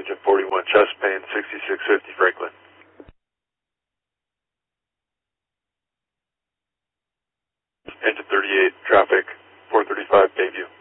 Engine 41, chest pain, 6650 Franklin. Engine 38, traffic, 435 Bayview.